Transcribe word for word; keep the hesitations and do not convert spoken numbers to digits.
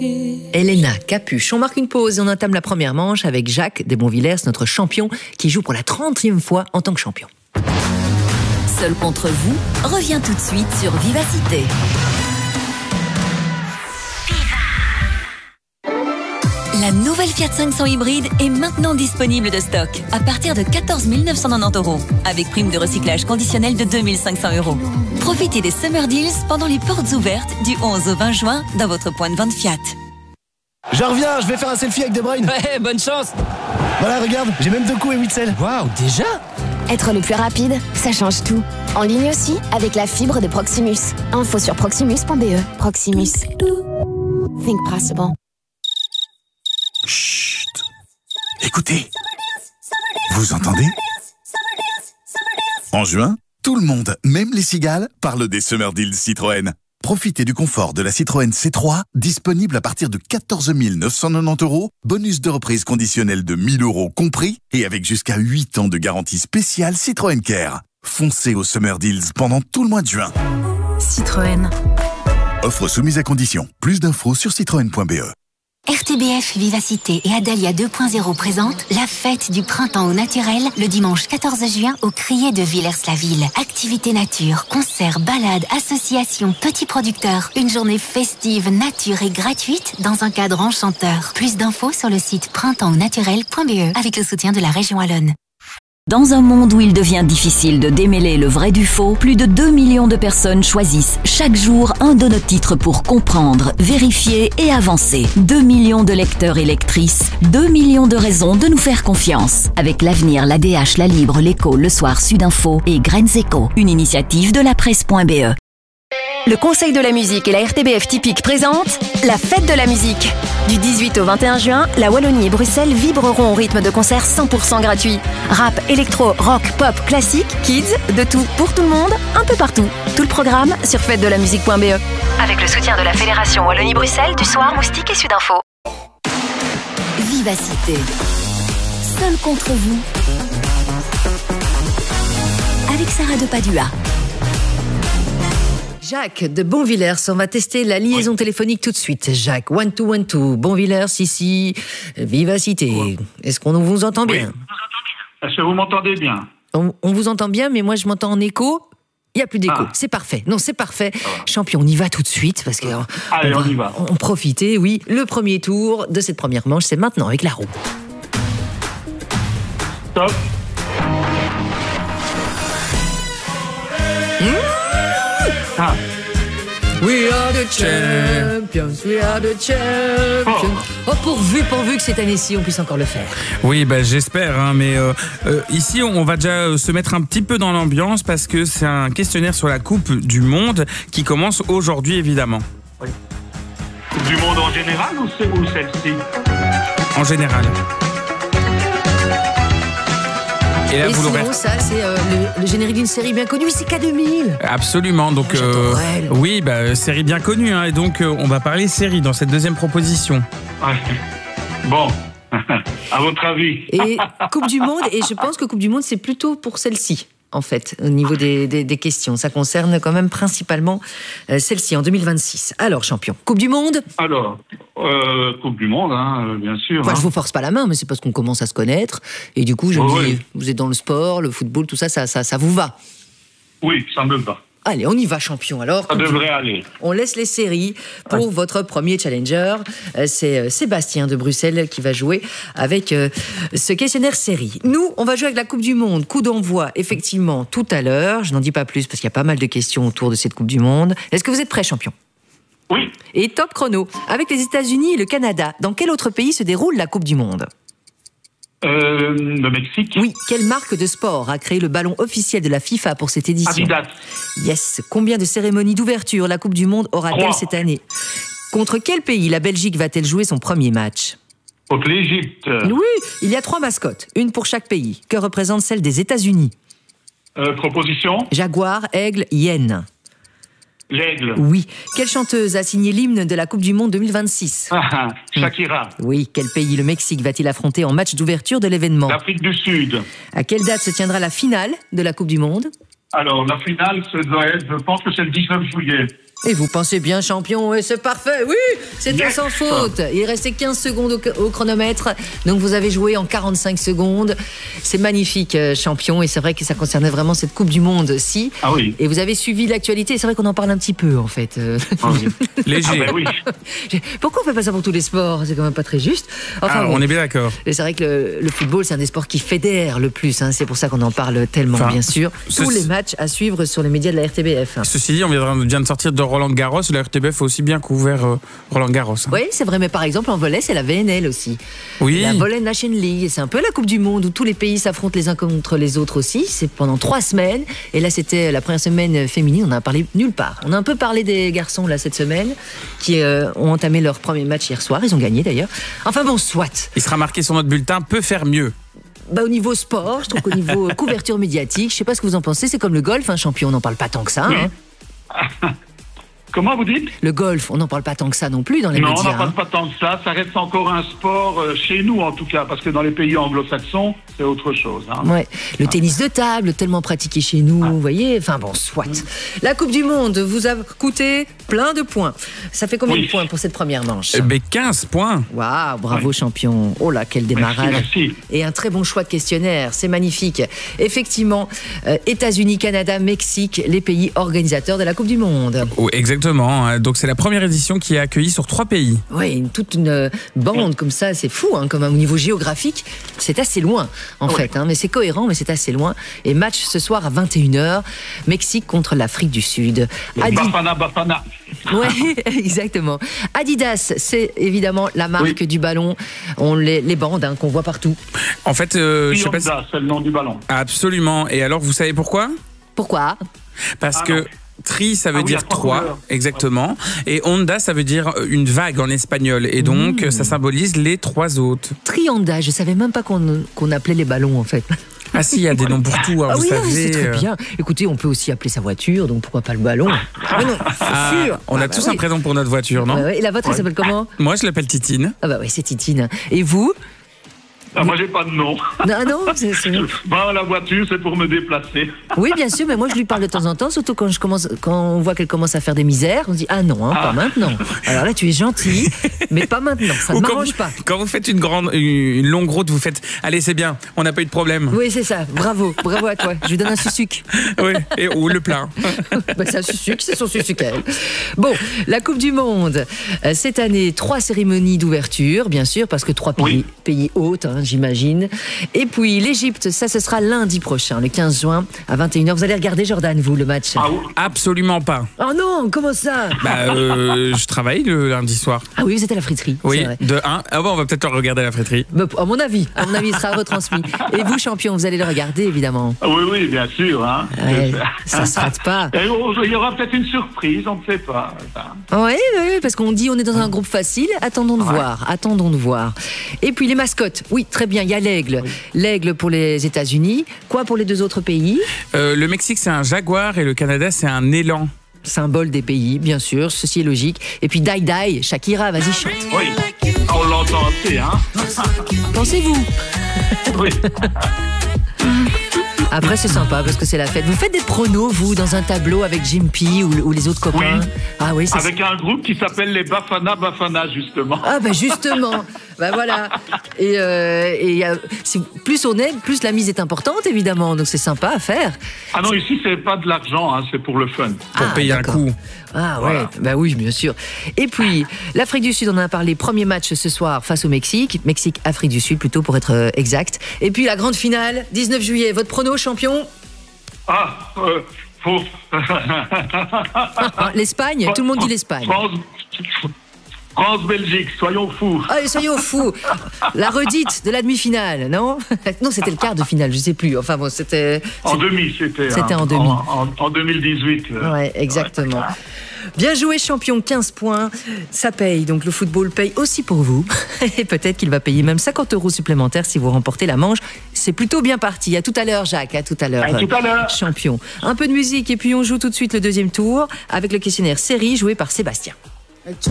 Elena Capuche. On marque une pause et on entame la première manche avec Jacques Desbonvillers, notre champion, qui joue pour la trentième fois en tant que champion. Seul contre vous revient tout de suite sur Vivacité. La nouvelle Fiat cinq cents hybride est maintenant disponible de stock à partir de quatorze mille neuf cent quatre-vingt-dix euros avec prime de recyclage conditionnelle de deux mille cinq cents euros. Profitez des Summer Deals pendant les portes ouvertes du onze au vingt juin dans votre point de vente Fiat. Je reviens, je vais faire un selfie avec De Bruyne. Ouais, bonne chance. Voilà, regarde, j'ai même deux coups et huit selles. Waouh, déjà? Être le plus rapide, ça change tout. En ligne aussi, avec la fibre de Proximus. Info sur proximus point b e. Proximus. Think possible. Chut. Écoutez. Vous entendez? En juin, tout le monde, même les cigales, parle des Summer Deals Citroën. Profitez du confort de la Citroën C trois, disponible à partir de quatorze mille neuf cent quatre-vingt-dix euros, bonus de reprise conditionnel de mille euros compris, et avec jusqu'à huit ans de garantie spéciale Citroën Care. Foncez aux Summer Deals pendant tout le mois de juin. Citroën. Offre soumise à condition. Plus d'infos sur citroën point b e. R T B F Vivacité et Adalia deux point zéro présentent la fête du printemps au naturel le dimanche quatorze juin au Crier de Villers-la-Ville. Activités nature, concerts, balades, associations, petits producteurs. Une journée festive, nature et gratuite dans un cadre enchanteur. Plus d'infos sur le site printemps au naturel point b e avec le soutien de la région Wallonne. Dans un monde où il devient difficile de démêler le vrai du faux, plus de deux millions de personnes choisissent chaque jour un de nos titres pour comprendre, vérifier et avancer. deux millions de lecteurs et lectrices, deux millions de raisons de nous faire confiance. Avec l'avenir, l'A D H, La Libre, l'Écho, Le Soir, Sudinfo et Graines Éco, une initiative de la presse point b e. Le Conseil de la musique et la R T B F Typique présentent la fête de la musique. Du dix-huit au vingt et un juin, la Wallonie et Bruxelles vibreront au rythme de concerts cent pour cent gratuits. Rap, électro, rock, pop, classique, kids, de tout pour tout le monde, un peu partout. Tout le programme sur fête de la musique point b e. Avec le soutien de la Fédération Wallonie-Bruxelles, du Soir, Moustique et Sudinfo. Vivacité. Seul contre vous. Avec Sarah de Padua. Jacques Desbonvillers, on va tester la liaison oui. téléphonique tout de suite. Jacques, one two one two, Bonvillers ici, Vivacité. Oui. Est-ce qu'on vous entend bien? Oui. Est-ce que vous m'entendez bien? on, on vous entend bien, mais moi je m'entends en écho. Il n'y a plus d'écho, ah. c'est parfait. Non, c'est parfait. Champion, on y va tout de suite parce que Allez, on, va, on y va. On profiter, oui. Le premier tour de cette première manche, c'est maintenant avec la roue. Stop. Mmh. Ah. We are the champions, we are the champions. Oh, oh pourvu, pourvu que cette année-ci, on puisse encore le faire. Oui, bah, j'espère, hein, mais euh, euh, ici, on va déjà se mettre un petit peu dans l'ambiance parce que c'est un questionnaire sur la Coupe du Monde qui commence aujourd'hui, évidemment. Oui. Coupe du Monde en général ou, c'est, ou celle-ci? En général. Et, là, et vous sinon, ça, c'est euh, le, le générique d'une série bien connue, c'est K deux mille. Absolument. Donc, oh, euh, oui, bah, série bien connue. Hein, et donc, euh, on va parler série dans cette deuxième proposition. Ouais. Bon, à votre avis. Et Coupe du Monde, et je pense que Coupe du Monde, c'est plutôt pour celle-ci, en fait, au niveau des, des, des questions. Ça concerne quand même principalement euh, celle-ci, en deux mille vingt-six. Alors, champion, Coupe du Monde? Alors, euh, Coupe du Monde, hein, bien sûr. Enfin, hein. Je vous force pas la main, mais c'est parce qu'on commence à se connaître. Et du coup, je oh, me dis, oui. vous êtes dans le sport, le football, tout ça, ça, ça, ça vous va? Oui, ça me va. Allez, on y va, champion. Alors, ça devrait aller. On laisse les séries pour ouais. votre premier challenger. C'est Sébastien de Bruxelles qui va jouer avec euh, ce questionnaire série. Nous, on va jouer avec la Coupe du Monde. Coup d'envoi, effectivement, tout à l'heure. Je n'en dis pas plus parce qu'il y a pas mal de questions autour de cette Coupe du Monde. Est-ce que vous êtes prêts, champion? Oui. Et top chrono. Avec les États-Unis et le Canada, dans quel autre pays se déroule la Coupe du Monde? Euh, le Mexique. Oui. Quelle marque de sport a créé le ballon officiel de la FIFA pour cette édition? Adidas. Yes. Combien de cérémonies d'ouverture la Coupe du Monde aura-t-elle cette année? Contre quel pays la Belgique va-t-elle jouer son premier match? Contre l'Égypte. Oui. Il y a trois mascottes, une pour chaque pays. Que représente celle des États-Unis? euh, Proposition. Jaguar, aigle, hyène. L'aigle. Oui. Quelle chanteuse a signé l'hymne de la Coupe du Monde deux mille vingt-six? Ah, Shakira. Oui. Quel pays le Mexique va-t-il affronter en match d'ouverture de l'événement? L'Afrique du Sud. À quelle date se tiendra la finale de la Coupe du Monde? Alors, la finale, ça doit être, je pense que c'est le dix-neuf juillet. Et vous pensez bien champion, et c'est parfait, oui, c'était Yes. sans faute. Il restait quinze secondes au, au chronomètre, donc vous avez joué en quarante-cinq secondes. C'est magnifique, euh, champion, et c'est vrai que ça concernait vraiment cette Coupe du Monde-ci. Ah oui. Et vous avez suivi l'actualité, c'est vrai qu'on en parle un petit peu en fait. Euh, Ah oui. Léger. Ah ben oui. Pourquoi on fait pas ça pour tous les sports? C'est quand même pas très juste. Enfin, Ah, bon. on est bien d'accord. Et c'est vrai que le, le football, c'est un des sports qui fédère le plus. Hein. C'est pour ça qu'on en parle tellement, Enfin, bien sûr. ce- Tous les matchs à suivre sur les médias de la R T B F. Ceci dit, on vient de- vient de sortir de Roland Garros. La R T B F a aussi bien couvert euh, Roland Garros. hein. Oui, c'est vrai, mais par exemple, en volley, c'est la V N L aussi. Oui. La Volley Nation League. C'est un peu la Coupe du Monde où tous les pays s'affrontent les uns contre les autres aussi. C'est pendant trois semaines. Et là, c'était la première semaine féminine. On n'a parlé nulle part. On a un peu parlé des garçons, là, cette semaine, qui euh, ont entamé leur premier match hier soir. Ils ont gagné, d'ailleurs. Enfin bon, soit. Il sera marqué sur notre bulletin, peut faire mieux. Bah, au niveau sport, je trouve qu'au niveau couverture médiatique, je sais pas ce que vous en pensez, c'est comme le golf, un champion, on n'en parle pas tant que ça. Hein. Comment vous dites? Le golf, on n'en parle pas tant que ça non plus dans les Non, on médias. n'en parle hein. pas tant que ça. Ça reste encore un sport euh, chez nous, en tout cas, parce que dans les pays anglo-saxons, c'est autre chose. Hein. Ouais. Le tennis de table, tellement pratiqué chez nous, vous voyez. Enfin bon, soit. La Coupe du Monde vous a coûté plein de points. Ça fait combien Oui. de points pour cette première manche? Eh ben, quinze points. Waouh, bravo champion. Oh là, quel démarrage. Merci, merci. Et un très bon choix de questionnaire, c'est magnifique. Effectivement, euh, États-Unis, Canada, Mexique, les pays organisateurs de la Coupe du Monde. Oh, exactement. hein. Donc c'est la première édition qui est accueillie sur trois pays. Oui, une, toute une euh, bande comme ça, c'est fou, hein, comme au niveau géographique, c'est assez loin en Oui. fait, hein, mais c'est cohérent, mais c'est assez loin. Et match ce soir à vingt et une heures, Mexique contre l'Afrique du Sud. Adi- Bafana, Bafana. Ouais, exactement. Adidas, c'est évidemment la marque Oui. du ballon, on les, les bandes hein, qu'on voit partout. En fait, euh, je sais pas si... Honda, c'est le nom du ballon. Absolument. Et alors, vous savez pourquoi? Pourquoi? Parce Ah que non. tri, ça veut Ah oui, dire il y a trois trois, couleurs. exactement. Et onda, ça veut dire une vague en espagnol. Et donc, Mmh. ça symbolise les trois autres. Trianda, je savais même pas qu'on qu'on appelait les ballons en fait. Ah si, il y a des noms pour tout, hein, Ah vous oui, non, mais savez. c'est très euh. bien. Écoutez, on peut aussi appeler sa voiture, donc pourquoi pas le ballon? Mais non, c'est Ah, sûr. on a Ah bah tous oui. un prénom pour notre voiture, non? Ouais, ouais. Et la vôtre, elle s'appelle comment? Moi, je l'appelle Titine. Ah bah oui, c'est Titine. Et vous? Ah, moi, j'ai pas de nom. Non, non, c'est... c'est- Bah, la voiture, c'est pour me déplacer. Oui, bien sûr, mais moi je lui parle de temps en temps, surtout quand, je commence, quand on voit qu'elle commence à faire des misères, on se dit ah non, hein, pas Ah. maintenant. Alors là, tu es gentil, mais pas maintenant, ça ne Ou quand m'arrange vous, pas. quand vous faites une grande, une longue route, vous faites, allez, c'est bien, on n'a pas eu de problème. Oui, c'est ça, bravo, bravo à toi. Je lui donne un sucuk. Oui. Et, ou le plein. Bah, c'est un sucuk, c'est son sucuk à elle. Bon, la Coupe du Monde, euh, cette année, trois cérémonies d'ouverture, bien sûr, parce que trois pays, Oui. pays hôtes, hein, j'imagine. Et puis l'Égypte, ça, ce sera lundi prochain, le quinze juin, à vingt et une heures. Vous allez regarder, Jordan, vous, le match? Ah, oui. Absolument pas. Oh non, comment ça? Bah, euh, je travaille le lundi soir. Ah oui, vous êtes à la friterie, c'est Oui, vrai. de un. Ah bon, on va peut-être le regarder à la friterie. Bah, à mon avis, à mon avis, il sera retransmis. Et vous, champion, vous allez le regarder, évidemment. Ah oui, oui, bien sûr. Hein. Ouais, ça se rate pas. Et oh, il y aura peut-être une surprise, on ne sait pas. Oui, oui, parce qu'on dit on est dans un groupe facile. Attendons de voir, attendons de voir. Et puis les mascottes. Oui, très bien. Il y a l'aigle, l'aigle pour les États-Unis. Quoi pour les deux autres pays? Euh, le Mexique, c'est un jaguar et le Canada, c'est un élan. Symbole des pays, bien sûr. Ceci est logique. Et puis Dai Dai, Shakira, vas-y chante. Oui, on l'entend assez, hein. Pensez-vous? Oui. Après, c'est sympa parce que c'est la fête. Vous faites des pronos, vous, dans un tableau avec Jimpy ou, ou les autres copains? Oui. Ah oui, c'est Avec un groupe qui s'appelle les Bafana Bafana, justement. Ah ben justement, ben voilà. Et, euh, et euh, c'est- plus on est, plus la mise est importante évidemment, donc c'est sympa à faire. Ah non, ici, c'est pas de l'argent, hein, c'est pour le fun. Pour Ah, payer un d'accord. coup. Ah ouais, Voilà. bah oui, bien sûr. Et puis l'Afrique du Sud, on en a parlé. Premier match ce soir face au Mexique, Mexique Afrique du Sud plutôt pour être euh, exact. Et puis la grande finale, dix-neuf juillet. Votre prono, champion? Ah, euh, faut... Ah, L'Espagne. Tout le monde dit l'Espagne. France, France-Belgique, soyons fous. Allez, soyons fous. La redite de la demi-finale, non? Non, c'était le quart de finale, je sais plus. Enfin bon, c'était. En demi, c'était. C'était hein, en demi. En, en- en deux mille dix-huit. euh, Ouais, exactement. Bien joué, champion, quinze points. Ça paye, donc le football paye aussi pour vous. Et peut-être qu'il va payer même cinquante euros supplémentaires si vous remportez la manche. C'est plutôt bien parti. À tout à l'heure, Jacques. À tout à l'heure. À tout à l'heure. Champion. Un peu de musique et puis on joue tout de suite le deuxième tour avec le questionnaire série joué par Sébastien.